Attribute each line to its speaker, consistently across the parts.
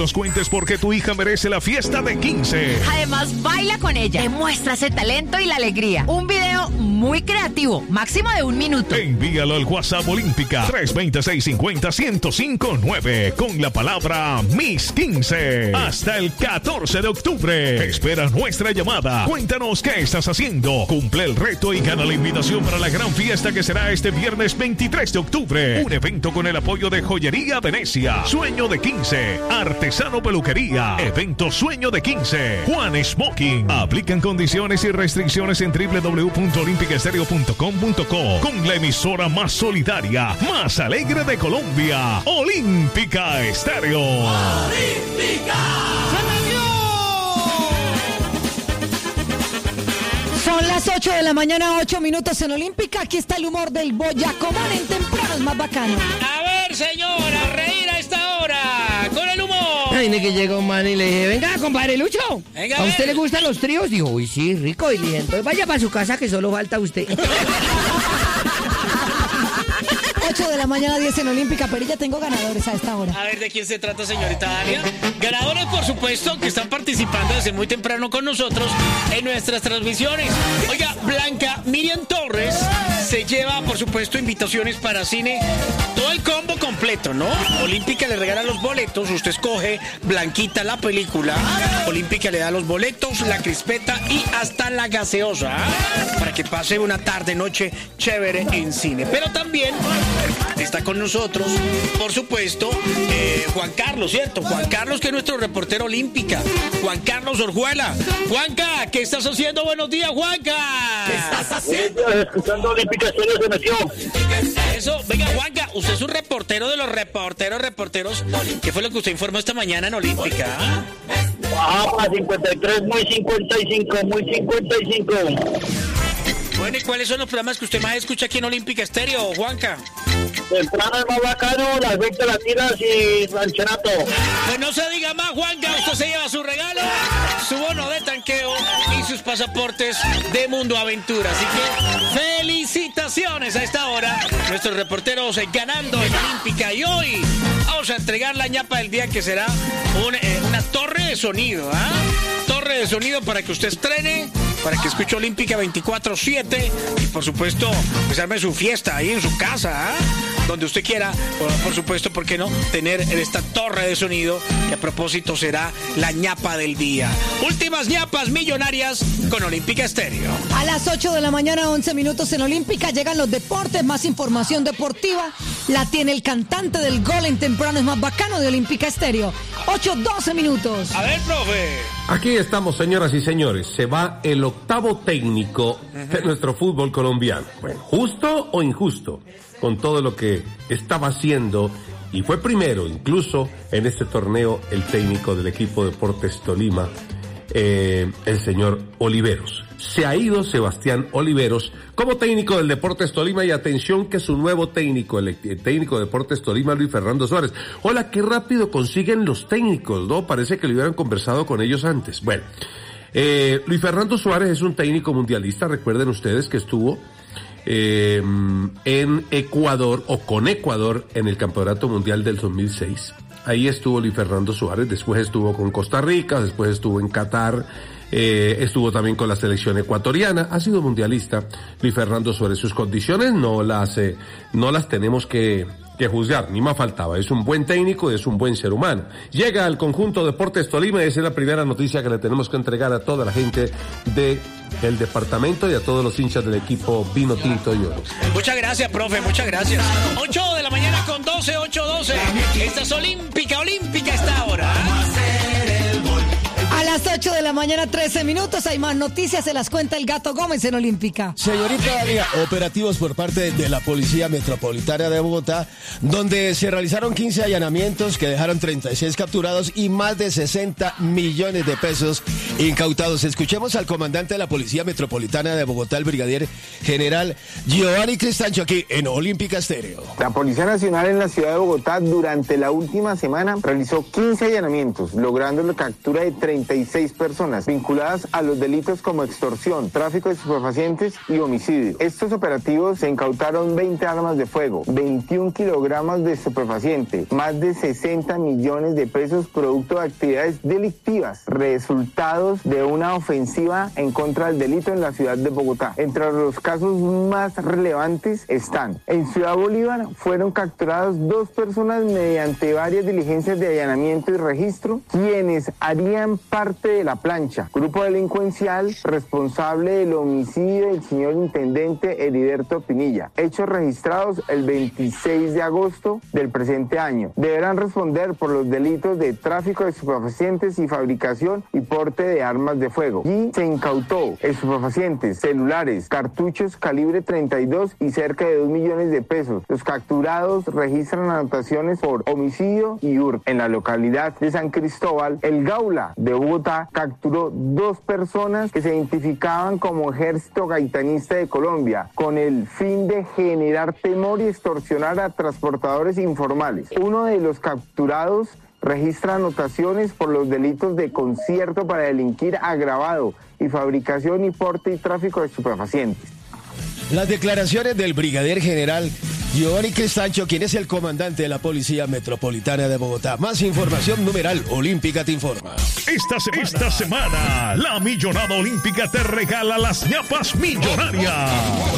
Speaker 1: Nos cuentes por qué tu hija merece la fiesta de 15.
Speaker 2: Además, baila con ella, demuestra ese talento y la alegría. Un video muy creativo, máximo de 1 minuto.
Speaker 1: Envíalo al WhatsApp Olímpica 320-650-1059 con la palabra Miss 15. Hasta el 14 de octubre. Espera nuestra llamada. Cuéntanos qué estás haciendo. Cumple el reto y gana la invitación para la gran fiesta que será este viernes 23 de octubre. Un evento con el apoyo de Joyería Venecia, Sueño de 15, Artesano Peluquería, Evento Sueño de 15, Juan Smoking. Aplican condiciones y restricciones en www.olimpicaestereo.com.co con la emisora más solidaria, más alegre de Colombia, Olímpica Estéreo.
Speaker 3: ¡Olímpica!
Speaker 4: Son las 8 de la mañana, 8 minutos en Olímpica. Aquí está el humor del Boyacomán en temprano, es más bacano.
Speaker 3: A ver, señora, reír a esta hora con el humor.
Speaker 5: Ay, ni que llegó un man y le dije, venga, compadre Lucho,
Speaker 3: venga,
Speaker 5: ¿a usted le gustan los tríos? Dijo, uy, sí, rico. Y le dije, entonces vaya para su casa que solo falta usted.
Speaker 4: 8 de la mañana, 10 en Olímpica. Perilla, tengo ganadores a esta hora.
Speaker 3: A ver, ¿de quién se trata, señorita Dalia? Ganadores, por supuesto, que están participando desde muy temprano con nosotros en nuestras transmisiones. Oiga, Blanca Miriam Torres se lleva, por supuesto, invitaciones para cine. Todo el combo completo, ¿no? Olímpica le regala los boletos. Usted escoge Blanquita la película. Olímpica le da los boletos, la crispeta y hasta la gaseosa, para que pase una tarde, noche chévere en cine. Pero también está con nosotros, por supuesto, Juan Carlos, ¿cierto? Juan Carlos, que es nuestro reportero Olímpica. Juan Carlos Orjuela. Juanca, ¿qué estás haciendo? Buenos días, Juanca.
Speaker 6: ¿Qué estás haciendo? Escuchando Olímpica Estéreo se metió.
Speaker 3: Eso, venga, Juanca, usted es un reportero de los reporteros. ¿Qué fue lo que usted informó esta mañana en Olímpica?
Speaker 6: Para 53, muy 55, muy 55.
Speaker 3: Bueno, ¿y cuáles son los programas que usted más escucha aquí en Olímpica Estéreo, Juanca?
Speaker 6: Temprano es más bacano, las 20 latinas y ranchenato.
Speaker 3: Pues no se diga más, Juanca, usted se lleva su regalo, su bono de tanqueo y sus pasaportes de Mundo Aventura. Así que felicitaciones a esta hora, nuestros reporteros ganando en Olímpica. Y hoy vamos a entregar la ñapa del día, que será una torre de sonido, ¿ah? Torre de sonido para que usted estrene, para que escuche Olímpica 24/7 y por supuesto pues arme su fiesta ahí en su casa, ¿eh? Donde usted quiera, por supuesto, ¿por qué no? Tener esta torre de sonido, que a propósito será la ñapa del día. Últimas ñapas millonarias con Olímpica Estéreo.
Speaker 4: A las 8 de la mañana, 11 minutos en Olímpica, llegan los deportes, más información deportiva la tiene el cantante del gol en temprano es más bacano de Olímpica Estéreo. 8:12 minutos.
Speaker 3: A ver, profe.
Speaker 7: Aquí estamos, señoras y señores. Se va el octavo técnico de nuestro fútbol colombiano. Bueno, ¿justo o injusto? Con todo lo que estaba haciendo, y fue primero incluso en este torneo el técnico del equipo Deportes Tolima, el señor Oliveros. Se ha ido Sebastián Oliveros como técnico del Deportes Tolima, y atención que su nuevo técnico, el técnico de Deportes Tolima, Luis Fernando Suárez. Hola, qué rápido consiguen los técnicos, ¿no? Parece que lo hubieran conversado con ellos antes. Bueno, Luis Fernando Suárez es un técnico mundialista, recuerden ustedes que estuvo en Ecuador o con Ecuador en el Campeonato Mundial del 2006. Ahí estuvo Luis Fernando Suárez, después estuvo con Costa Rica, después estuvo en Qatar, estuvo también con la selección ecuatoriana, ha sido mundialista Luis Fernando Suárez. Sus condiciones no las tenemos que juzgar, ni más faltaba. Es un buen técnico y es un buen ser humano. Llega al conjunto Deportes Tolima y esa es la primera noticia que le tenemos que entregar a toda la gente del departamento y a todos los hinchas del equipo Vino Tinto y Oro.
Speaker 3: Muchas gracias, profe, muchas gracias. 8 de la mañana con 12, 8:12. Esta es Olímpica esta hora.
Speaker 4: A las 8 de la mañana, 13 minutos, hay más noticias, se las cuenta el Gato Gómez en Olímpica.
Speaker 8: Señorita Dalia, operativos por parte de la Policía Metropolitana de Bogotá, donde se realizaron 15 allanamientos que dejaron 36 capturados y más de 60 millones de pesos incautados. Escuchemos al comandante de la Policía Metropolitana de Bogotá, el brigadier general Giovanni Cristancho, aquí en Olímpica Estéreo.
Speaker 9: La Policía Nacional en la ciudad de Bogotá durante la última semana realizó 15 allanamientos, logrando la captura de 36 6 personas vinculadas a los delitos como extorsión, tráfico de estupefacientes y homicidio. Estos operativos se incautaron 20 armas de fuego, 21 kilogramos de estupefaciente, más de 60 millones de pesos producto de actividades delictivas, resultados de una ofensiva en contra del delito en la ciudad de Bogotá. Entre los casos más relevantes están: en Ciudad Bolívar fueron capturadas 2 personas mediante varias diligencias de allanamiento y registro, quienes harían parte de la plancha, grupo delincuencial responsable del homicidio del señor intendente Heriberto Pinilla, hechos registrados el 26 de agosto del presente año. Deberán responder por los delitos de tráfico de estupefacientes y fabricación y porte de armas de fuego. Y se incautó estupefacientes, celulares, cartuchos calibre 32 y cerca de 2 millones de pesos. Los capturados registran anotaciones por homicidio y hurto. En la localidad de San Cristóbal, el Gaula de Bogotá capturó 2 personas que se identificaban como Ejército Gaitanista de Colombia, con el fin de generar temor y extorsionar a transportadores informales. Uno de los capturados registra anotaciones por los delitos de concierto para delinquir agravado y fabricación y porte y tráfico de estupefacientes.
Speaker 8: Las declaraciones del brigadier general Giovanni Cristancho, quien es el comandante de la Policía Metropolitana de Bogotá. Más información, numeral Olímpica te informa.
Speaker 1: Esta semana, la Millonada Olímpica te regala las ñapas millonarias.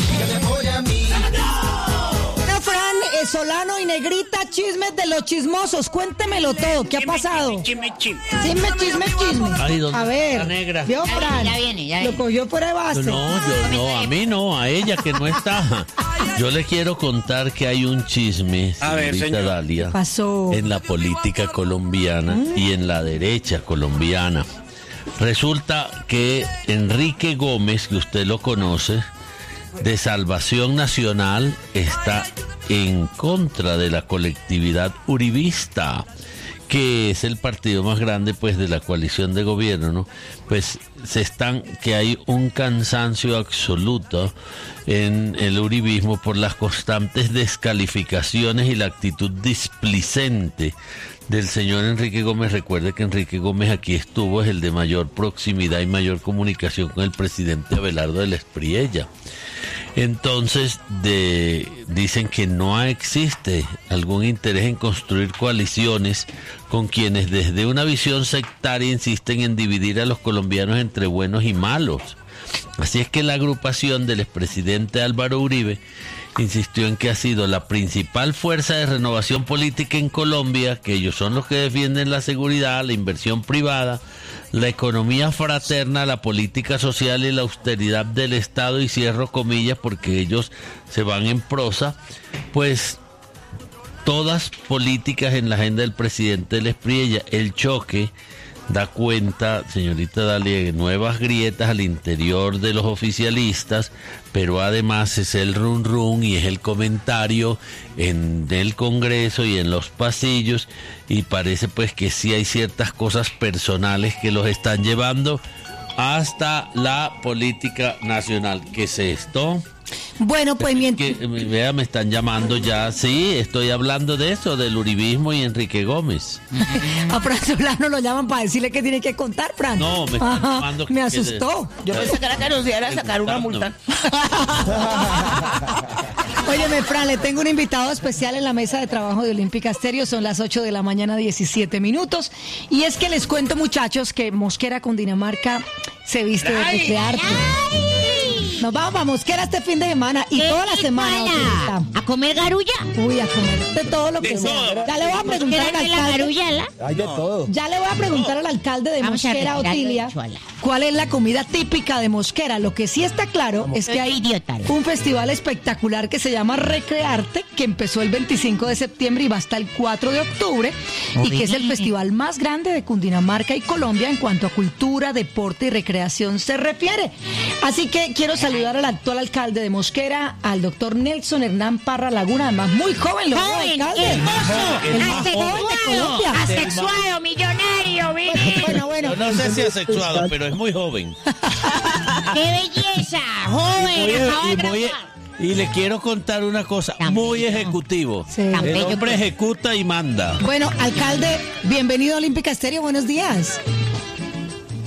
Speaker 4: Fran, Solano y Negrita, chismes de los chismosos. Cuéntemelo todo. ¿Qué ha pasado?
Speaker 3: Chisme.
Speaker 4: Chisme.
Speaker 3: Ay, ¿dónde
Speaker 4: A ver,
Speaker 3: está Negra?
Speaker 4: ¿vio, Fran?
Speaker 2: Ya viene.
Speaker 4: Lo cogió por de base.
Speaker 10: No, a mí no, a ella que no está. Yo le quiero contar que hay un chisme,
Speaker 3: A ver,
Speaker 10: señorita
Speaker 3: señor.
Speaker 10: Dalia,
Speaker 4: Pasó.
Speaker 10: en la política colombiana y en la derecha colombiana. Resulta que Enrique Gómez, que usted lo conoce, de Salvación Nacional, está en contra de la colectividad uribista, que es el partido más grande pues de la coalición de gobierno, ¿no? Pues que hay un cansancio absoluto en el uribismo por las constantes descalificaciones y la actitud displicente del señor Enrique Gómez. Recuerde que Enrique Gómez aquí estuvo, es el de mayor proximidad y mayor comunicación con el presidente Abelardo de la Espriella. Entonces dicen que no existe algún interés en construir coaliciones con quienes desde una visión sectaria insisten en dividir a los colombianos entre buenos y malos. Así es que la agrupación del expresidente Álvaro Uribe insistió en que ha sido la principal fuerza de renovación política en Colombia, que ellos son los que defienden la seguridad, la inversión privada, la economía fraterna, la política social y la austeridad del Estado, y cierro comillas porque ellos se van en prosa, pues todas políticas en la agenda del presidente de la Espriella. El choque da cuenta, señorita Dalia, de nuevas grietas al interior de los oficialistas, pero además es el run run y es el comentario en el Congreso y en los pasillos, y parece pues que sí hay ciertas cosas personales que los están llevando hasta la política nacional. ¿Qué es esto?
Speaker 4: Bueno, pues mientras...
Speaker 10: Vea, me están llamando ya. Sí, estoy hablando de eso, del uribismo y Enrique Gómez.
Speaker 4: A Fran Solano lo llaman para decirle que tiene que contar, Fran.
Speaker 10: No, me están llamando.
Speaker 4: Me asustó.
Speaker 5: Yo pensé que era que nos iban a sacar una multa.
Speaker 4: Óyeme, Fran, le tengo un invitado especial en la mesa de trabajo de Olímpica Estéreo. Son las 8 de la mañana, 17 minutos. Y es que les cuento, muchachos, que Mosquera, Cundinamarca, se viste de arte. Nos vamos a Mosquera este fin de semana y toda la semana.
Speaker 2: ¿A comer garulla?
Speaker 4: Uy, a comer de todo lo que sea. Ya le voy a preguntar al alcalde.
Speaker 2: La garulla,
Speaker 8: Hay de todo.
Speaker 4: Ya le voy a preguntar al alcalde de
Speaker 2: Vamos a
Speaker 4: Mosquera,
Speaker 2: retirarlo
Speaker 4: Otilia,
Speaker 2: de Chuala.
Speaker 4: cuál es la comida típica de Mosquera. Lo que sí está claro es que hay
Speaker 2: idiota.
Speaker 4: un festival espectacular que se llama Recrearte, que empezó el 25 de septiembre y va hasta el 4 de octubre, y que es el festival más grande de Cundinamarca y Colombia en cuanto a cultura, deporte y recreación se refiere. Así que quiero saludar al actual alcalde de Mosquera, al doctor Nelson Hernán Parra Laguna, además muy joven,
Speaker 2: Joven,
Speaker 4: alcalde.
Speaker 2: hermoso,
Speaker 4: El más joven de Colombia.
Speaker 2: asexuado, millonario,
Speaker 4: Bueno.
Speaker 10: Yo no sé si asexuado, pero es muy joven.
Speaker 2: ¡Qué belleza! Joven, acaba de graduar.
Speaker 10: Y le quiero contar una cosa,
Speaker 2: Tan
Speaker 10: muy
Speaker 2: bello.
Speaker 10: ejecutivo.
Speaker 4: Sí.
Speaker 2: Tan
Speaker 10: El
Speaker 2: bello,
Speaker 10: hombre
Speaker 2: pues.
Speaker 10: ejecuta y manda.
Speaker 4: Bueno, alcalde, bienvenido a Olímpica Estéreo, buenos días.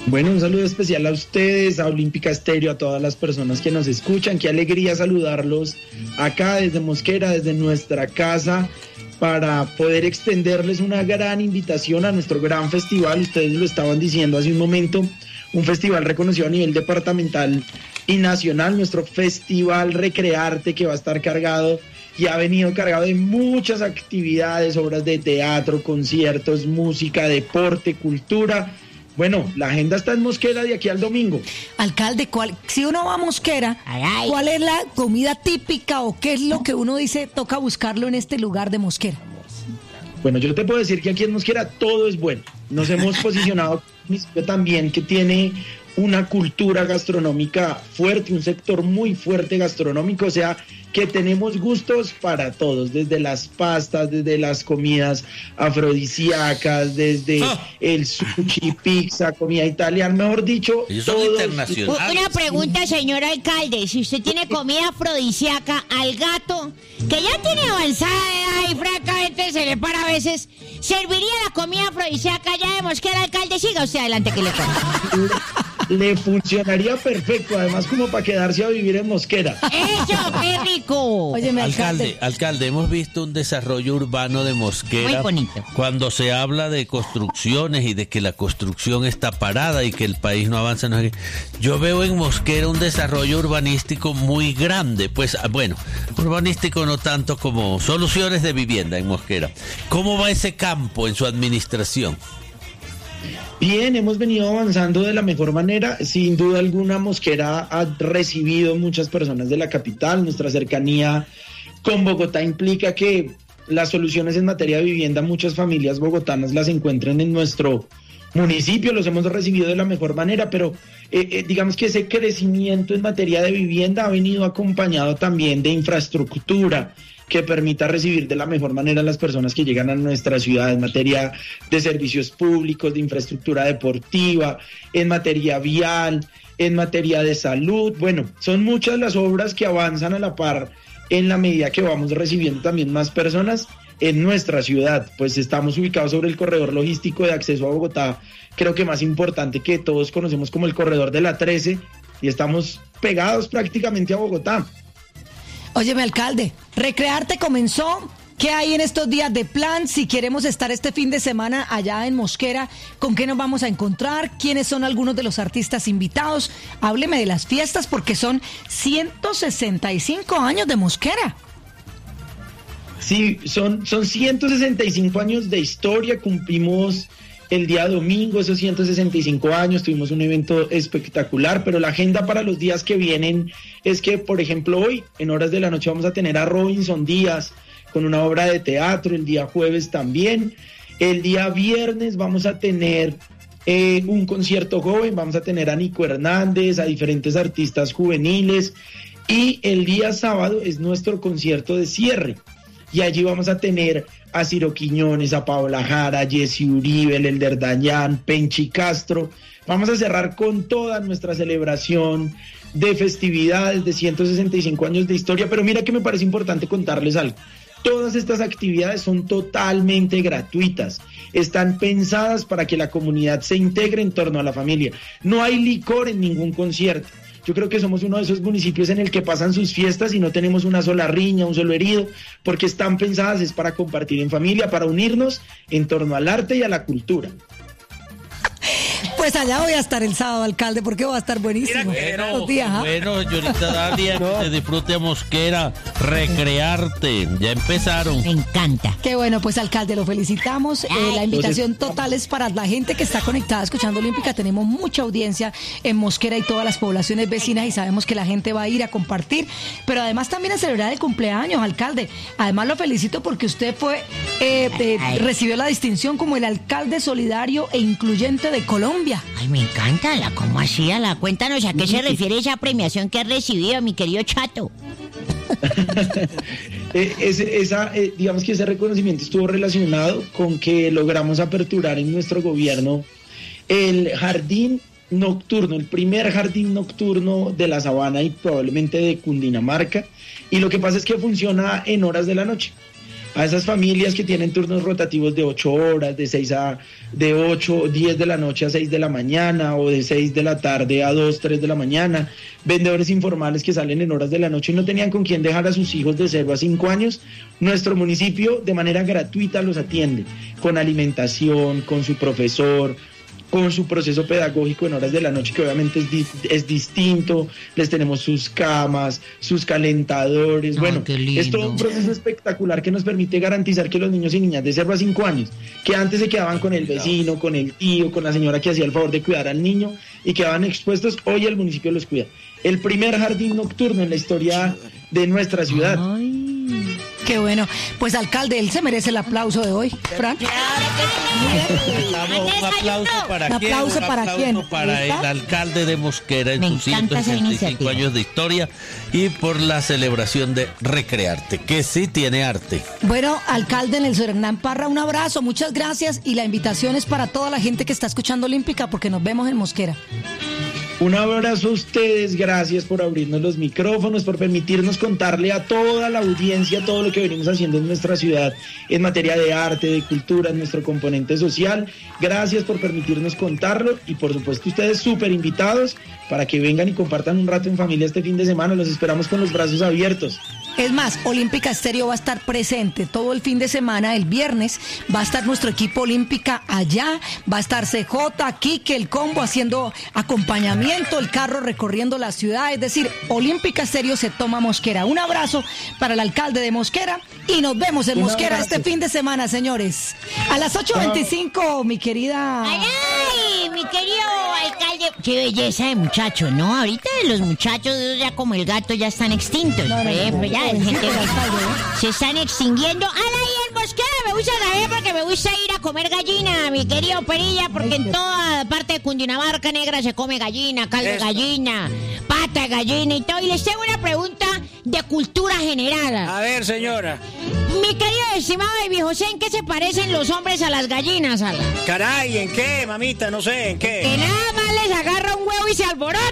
Speaker 11: Bueno, un saludo especial a ustedes, a Olímpica Estéreo, a todas las personas que nos escuchan. Qué alegría saludarlos acá desde Mosquera, desde nuestra casa, para poder extenderles una gran invitación a nuestro gran festival. Ustedes lo estaban diciendo hace un momento, un festival reconocido a nivel departamental y nacional, nuestro Festival Recrearte, que va a estar cargado y ha venido cargado de muchas actividades, obras de teatro, conciertos, música, deporte, cultura. Bueno, la agenda está en Mosquera de aquí al domingo.
Speaker 4: Alcalde, si uno va a Mosquera, ¿cuál es la comida típica o qué es lo que uno dice toca buscarlo en este lugar de Mosquera?
Speaker 11: Bueno, yo te puedo decir que aquí en Mosquera todo es bueno. Nos hemos posicionado también que tiene una cultura gastronómica fuerte, un sector muy fuerte gastronómico, o sea, que tenemos gustos para todos, desde las pastas, desde las comidas afrodisíacas, desde el sushi, pizza, comida italiana, mejor dicho, todos.
Speaker 12: Una pregunta, señor alcalde, si usted tiene comida afrodisíaca al gato, que ya tiene avanzada edad y francamente se le para a veces, ¿serviría la comida afrodisíaca ya de Mosquera, alcalde? Siga usted adelante que le cuento.
Speaker 11: Le funcionaría perfecto, además como para quedarse a vivir en Mosquera.
Speaker 12: ¡Eso, qué rico!
Speaker 10: Óyeme, alcalde, hemos visto un desarrollo urbano de Mosquera.
Speaker 12: Muy bonito.
Speaker 10: Cuando se habla de construcciones y de que la construcción está parada y que el país no avanza. Yo veo en Mosquera un desarrollo urbanístico muy grande. Pues, bueno, urbanístico no tanto como soluciones de vivienda en Mosquera. ¿Cómo va ese campo en su administración?
Speaker 11: Bien, hemos venido avanzando de la mejor manera. Sin duda alguna, Mosquera ha recibido muchas personas de la capital. Nuestra cercanía con Bogotá implica que las soluciones en materia de vivienda, muchas familias bogotanas las encuentran en nuestro municipio. Los hemos recibido de la mejor manera, pero digamos que ese crecimiento en materia de vivienda ha venido acompañado también de infraestructura que permita recibir de la mejor manera a las personas que llegan a nuestra ciudad en materia de servicios públicos, de infraestructura deportiva, en materia vial, en materia de salud. Bueno, son muchas las obras que avanzan a la par en la medida que vamos recibiendo también más personas en nuestra ciudad. Pues estamos ubicados sobre el corredor logístico de acceso a Bogotá, creo que más importante, que todos conocemos como el corredor de la 13, y estamos pegados prácticamente a Bogotá.
Speaker 4: Óyeme, alcalde, Recrearte comenzó. ¿Qué hay en estos días de plan? Si queremos estar este fin de semana allá en Mosquera, ¿con qué nos vamos a encontrar? ¿Quiénes son algunos de los artistas invitados? Hábleme de las fiestas porque son 165 años de Mosquera.
Speaker 11: Sí, son 165 años de historia. Cumplimos el día domingo esos 165 años, tuvimos un evento espectacular, pero la agenda para los días que vienen es que, por ejemplo, hoy en horas de la noche vamos a tener a Robinson Díaz con una obra de teatro, el día jueves también, el día viernes vamos a tener un concierto joven, vamos a tener a Nico Hernández, a diferentes artistas juveniles, y el día sábado es nuestro concierto de cierre, y allí vamos a tener a Ciro Quiñones, a Paola Jara, a Jesse Uribe, Elder Dañán, Penchi Castro. Vamos a cerrar con toda nuestra celebración de festividades de 165 años de historia, pero mira que me parece importante contarles algo. Todas estas actividades son totalmente gratuitas, están pensadas para que la comunidad se integre en torno a la familia. No hay licor en ningún concierto. Yo creo que somos uno de esos municipios en el que pasan sus fiestas y no tenemos una sola riña, un solo herido, porque están pensadas es para compartir en familia, para unirnos en torno al arte y a la cultura.
Speaker 4: Pues allá voy a estar el sábado, alcalde, porque va a estar buenísimo.
Speaker 10: Bueno, Yorita Dalia, que disfrute a Mosquera, Recrearte. Ya empezaron.
Speaker 12: Me encanta.
Speaker 4: Qué bueno, pues alcalde, lo felicitamos. La invitación total es para la gente que está conectada escuchando Olímpica. Tenemos mucha audiencia en Mosquera y todas las poblaciones vecinas y sabemos que la gente va a ir a compartir, pero además también a celebrar el cumpleaños, alcalde. Además lo felicito porque usted recibió la distinción como el alcalde solidario e incluyente de Colombia.
Speaker 12: Ay, me encanta, ¿cómo hacía? Cuéntanos a qué se refiere esa premiación que has recibido, mi querido Chato.
Speaker 11: Digamos que ese reconocimiento estuvo relacionado con que logramos aperturar en nuestro gobierno el jardín nocturno, el primer jardín nocturno de la Sabana y probablemente de Cundinamarca, y lo que pasa es que funciona en horas de la noche. a esas familias que tienen turnos rotativos de 8 horas, de 8, 10 de la noche a 6 de la mañana, o de 6 de la tarde a 2, 3 de la mañana, vendedores informales que salen en horas de la noche y no tenían con quién dejar a sus hijos de 0 a 5 años, nuestro municipio de manera gratuita los atiende, con alimentación, con su profesor, con su proceso pedagógico en horas de la noche, que obviamente es distinto. Les tenemos sus camas, sus calentadores. Bueno, es todo un proceso espectacular que nos permite garantizar que los niños y niñas de 0 a 5 años, que antes se quedaban con el vecino, con el tío, con la señora que hacía el favor de cuidar al niño y quedaban expuestos, hoy el municipio los cuida. El primer jardín nocturno en la historia de nuestra ciudad.
Speaker 4: Qué bueno. Pues, alcalde, él se merece el aplauso de hoy. Fran.
Speaker 10: Un aplauso para
Speaker 4: ¿Un
Speaker 10: quién.
Speaker 4: aplauso para quién?
Speaker 10: Para el alcalde de Mosquera en sus 165 años de historia y por la celebración de Recrearte, que sí tiene arte.
Speaker 4: Bueno, alcalde Nelson Hernán Parra, un abrazo, muchas gracias, y la invitación es para toda la gente que está escuchando Olímpica, porque nos vemos en Mosquera.
Speaker 11: Un abrazo a ustedes, gracias por abrirnos los micrófonos, por permitirnos contarle a toda la audiencia todo lo que venimos haciendo en nuestra ciudad en materia de arte, de cultura, en nuestro componente social. Gracias por permitirnos contarlo y por supuesto ustedes súper invitados para que vengan y compartan un rato en familia este fin de semana. Los esperamos con los brazos abiertos.
Speaker 4: Es más, Olímpica Estéreo va a estar presente todo el fin de semana. El viernes va a estar nuestro equipo Olímpica allá, va a estar CJ, Quique, el combo haciendo acompañamiento, el carro recorriendo la ciudad. Es decir, Olímpica Estéreo se toma Mosquera. Un abrazo para el alcalde de Mosquera y nos vemos en Mosquera este fin de semana, señores. A las 8:25, mi querida...
Speaker 12: ¡Ay, mi querido alcalde! ¡Qué belleza de muchacho! ¿No? Ahorita los muchachos ya como el gato ya están extintos. Por ejemplo, ya se están extinguiendo. ¡Ala, y en Mosquera me gusta saber porque me gusta ir a comer gallina, mi querido Perilla! Porque en toda parte de Cundinamarca negra se come gallina, caldo de gallina, pata de gallina y todo. Y les tengo una pregunta de cultura general.
Speaker 3: A ver, señora.
Speaker 12: Mi querido estimado Baby José, ¿en qué se parecen los hombres a las gallinas, Ala?
Speaker 3: Caray, ¿en qué, mamita? No sé, ¿en qué?
Speaker 12: Que nada más les agarra un huevo y se alborotan.